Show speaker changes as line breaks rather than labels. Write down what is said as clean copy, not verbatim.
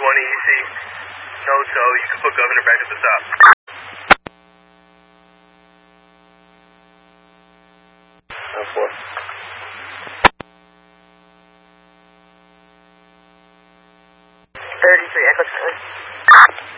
EC. No tow, you can put Governor back at the top.
Oh, 4.
33, Echo Charlie.